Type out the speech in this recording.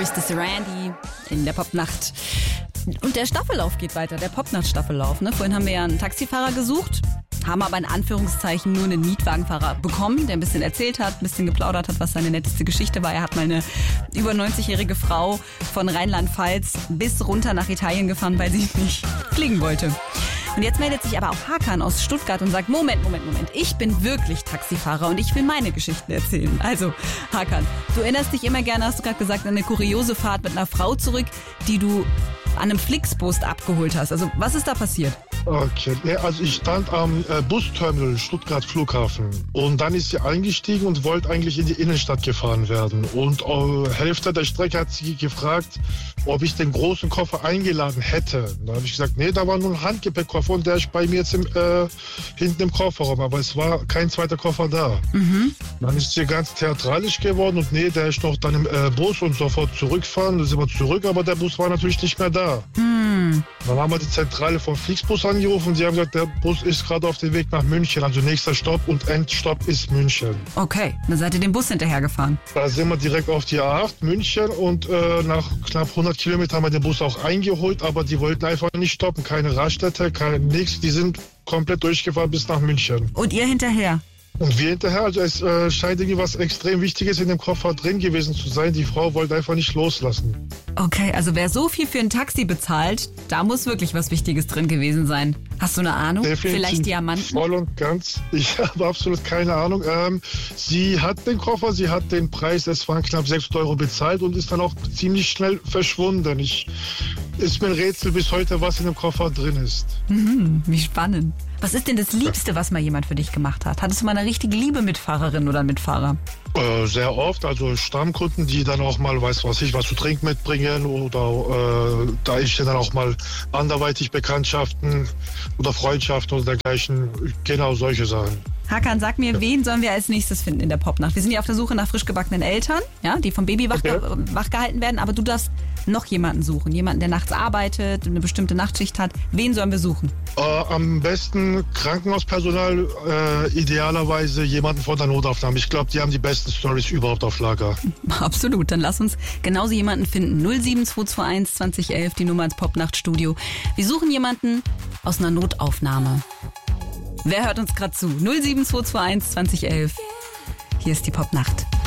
Hier ist das Randy in der Popnacht. Und der Staffellauf geht weiter, der Popnacht-Staffellauf. Ne? Vorhin haben wir ja einen Taxifahrer gesucht, haben aber in Anführungszeichen nur einen Mietwagenfahrer bekommen, der ein bisschen erzählt hat, ein bisschen geplaudert hat, was seine netteste Geschichte war. Er hat mal eine über 90-jährige Frau von Rheinland-Pfalz bis runter nach Italien gefahren, weil sie nicht fliegen wollte. Und jetzt meldet sich aber auch Hakan aus Stuttgart und sagt, Moment. Ich bin wirklich Taxifahrer und ich will meine Geschichten erzählen. Also, Hakan, du erinnerst dich immer gerne, hast du gerade gesagt, an eine kuriose Fahrt mit einer Frau zurück, die du an einem Flixbus abgeholt hast. Also, was ist da passiert? Okay, also ich stand am Busterminal Stuttgart Flughafen und dann ist sie eingestiegen und wollte eigentlich in die Innenstadt gefahren werden. Und Hälfte der Strecke hat sie gefragt, ob ich den großen Koffer eingeladen hätte. Da habe ich gesagt, nee, da war nur ein Handgepäckkoffer und der ist bei mir jetzt hinten im Kofferraum, aber es war kein zweiter Koffer da. Mhm. Dann ist sie ganz theatralisch geworden und nee, der ist noch dann im Bus und sofort zurückfahren. Da sind wir zurück, aber der Bus war natürlich nicht mehr da. Mhm. Dann haben wir die Zentrale vom Flixbus angerufen. Sie haben gesagt, der Bus ist gerade auf dem Weg nach München. Also nächster Stopp und Endstopp ist München. Okay, dann seid ihr dem Bus hinterhergefahren. Da sind wir direkt auf die A8 München und nach knapp 100 Kilometern haben wir den Bus auch eingeholt, aber die wollten einfach nicht stoppen. Keine Raststätte, nichts. Die sind komplett durchgefahren bis nach München. Und ihr hinterher? Und wir hinterher, also es scheint irgendwie was extrem Wichtiges in dem Koffer drin gewesen zu sein. Die Frau wollte einfach nicht loslassen. Okay, also wer so viel für ein Taxi bezahlt, da muss wirklich was Wichtiges drin gewesen sein. Hast du eine Ahnung? Definitiv. Vielleicht Diamanten? Voll und ganz. Ich habe absolut keine Ahnung. Sie hat den Koffer, sie hat den Preis, es waren knapp 6 € bezahlt und ist dann auch ziemlich schnell verschwunden. Ist mir ein Rätsel bis heute, was in dem Koffer drin ist. Wie spannend. Was ist denn das Liebste, was mal jemand für dich gemacht hat? Hattest du mal eine richtige Liebe-Mitfahrerin oder Mitfahrer? Sehr oft, also Stammkunden, die dann auch mal, was zu trinken mitbringen oder da ich dann auch mal anderweitig Bekanntschaften oder Freundschaften oder dergleichen, genau solche Sachen. Hakan, sag mir, wen sollen wir als nächstes finden in der Popnacht? Wir sind ja auf der Suche nach frisch gebackenen Eltern, ja, die vom Baby wachgehalten werden, aber du darfst noch jemanden suchen, jemanden, der nachts arbeitet, eine bestimmte Nachtschicht hat. Wen sollen wir suchen? Am besten Krankenhauspersonal, idealerweise jemanden von der Notaufnahme. Ich glaube, die haben die besten Storys überhaupt auf Lager. Absolut, dann lass uns genauso jemanden finden. 07221 2011, die Nummer ins Popnachtstudio. Wir suchen jemanden aus einer Notaufnahme. Wer hört uns gerade zu? 07221 2011. Hier ist die Popnacht.